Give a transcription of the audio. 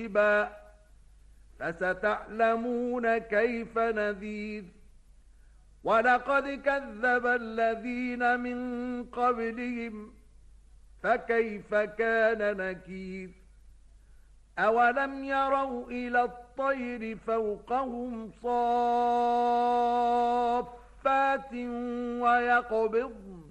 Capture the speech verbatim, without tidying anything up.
فستعلمون كيف نذير. ولقد كذب الذين من قبلهم فكيف كان نكير. أولم يروا إلى الطير فوقهم صافات ويقبضن